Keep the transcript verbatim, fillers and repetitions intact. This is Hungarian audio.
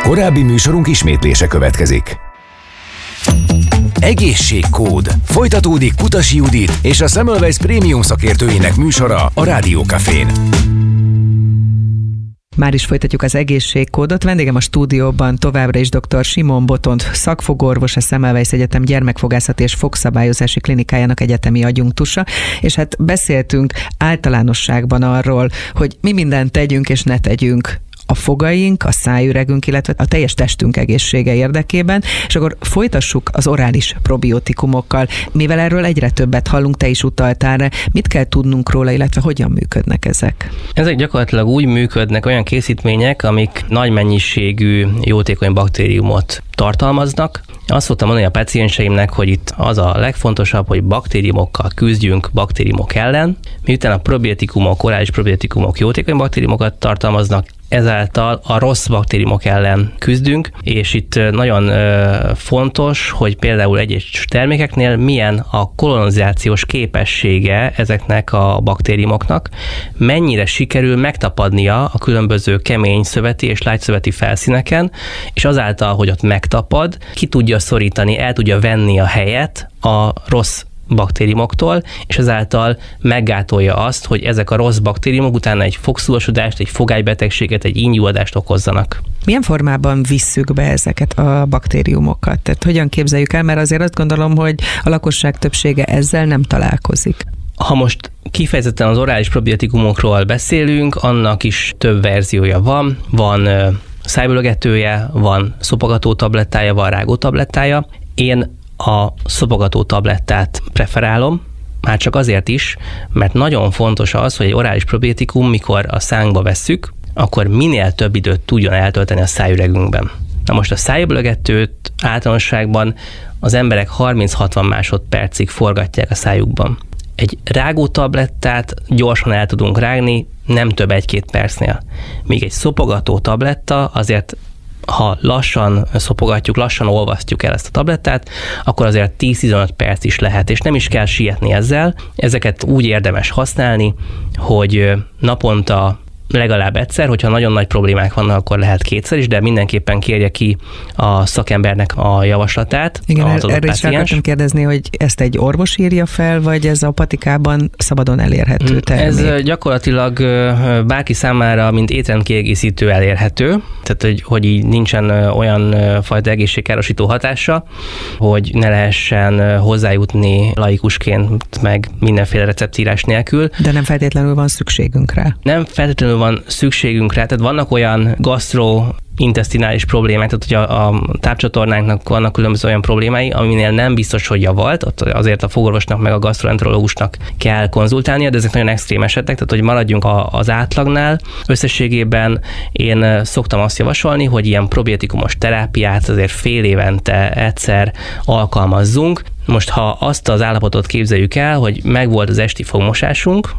Korábbi műsorunk ismétlése következik. Egészségkód. Folytatódik Kutasi Judit és a Semmelweis Prémium szakértőinek műsora a Rádió Cafén. Már is folytatjuk az egészségkódot. Vendégem a stúdióban továbbra is dr. Simon Botont, szakfogorvos, a Semmelweis Egyetem gyermekfogászati és fogszabályozási klinikájának egyetemi adjunktusa, és hát beszéltünk általánosságban arról, hogy mi mindent tegyünk és ne tegyünk a fogaink, a szájüregünk, illetve a teljes testünk egészsége érdekében, és akkor folytassuk az orális probiotikumokkal. Mivel erről egyre többet hallunk, te is utaltál rá, mit kell tudnunk róla, illetve hogyan működnek ezek? Ezek gyakorlatilag úgy működnek, olyan készítmények, amik nagy mennyiségű jótékony baktériumot tartalmaznak. Azt szoktam mondani a pacienseimnek, hogy itt az a legfontosabb, hogy baktériumokkal küzdjünk baktériumok ellen. Miután a probiotikumok, orális probiotikumok jótékony baktériumokat tartalmaznak, ezáltal a rossz baktériumok ellen küzdünk, és itt nagyon fontos, hogy például egyes termékeknél milyen a kolonizációs képessége ezeknek a baktériumoknak, mennyire sikerül megtapadnia a különböző kemény szöveti és lágy szöveti felszíneken, és azáltal, hogy ott megtapad, ki tudja szorítani, el tudja venni a helyet a rossz baktériumoktól, és ezáltal meggátolja azt, hogy ezek a rossz baktériumok utána egy fogszúrosodást, egy fogálybetegséget, egy íngyulladást okozzanak. Milyen formában visszük be ezeket a baktériumokat? Tehát hogyan képzeljük el? Mert azért azt gondolom, hogy a lakosság többsége ezzel nem találkozik. Ha most kifejezetten az orális probiotikumokról beszélünk, annak is több verziója van. Van szájbőlögetője, van szopogató tablettája, van rágó tablettája. Én a szopogató tablettát preferálom, már csak azért is, mert nagyon fontos az, hogy egy orális probiotikum, mikor a szánkba vesszük, akkor minél több időt tudjon eltölteni a szájüregünkben. Na most a szájbőlögetőt általánosságban az emberek harminc-hatvan másodpercig forgatják a szájukban. Egy rágó tablettát gyorsan el tudunk rágni, nem több egy-két percnél. Míg egy szopogató tabletta azért, ha lassan szopogatjuk, lassan olvasztjuk el ezt a tablettát, akkor azért tíz-tizenöt perc is lehet, és nem is kell sietni ezzel. Ezeket úgy érdemes használni, hogy naponta legalább egyszer, hogyha nagyon nagy problémák vannak, akkor lehet kétszer is, de mindenképpen kérje ki a szakembernek a javaslatát. Igen, er, erre is akartam kérdezni, hogy ezt egy orvos írja fel, vagy ez a patikában szabadon elérhető termék? Ez gyakorlatilag bárki számára, mint étrendkiegészítő elérhető, tehát hogy, hogy így nincsen olyan fajta egészségkárosító hatása, hogy ne lehessen hozzájutni laikusként, meg mindenféle receptírás nélkül. De nem feltétlenül van szükségünk rá. Nem feltétlenül van szükségünk rá, tehát vannak olyan gasztrointesztinális problémák, tehát hogy a, a tápcsatornánknak vannak különböző olyan problémái, aminél nem biztos, hogy javalt, ott azért a fogorvosnak meg a gasztroenterológusnak kell konzultálnia, de ezek nagyon extrém esetek, tehát hogy maradjunk a, az átlagnál. Összességében én szoktam azt javasolni, hogy ilyen probiotikumos terápiát azért fél évente egyszer alkalmazzunk. Most, ha azt az állapotot képzeljük el, hogy megvolt az esti fogmosásunk,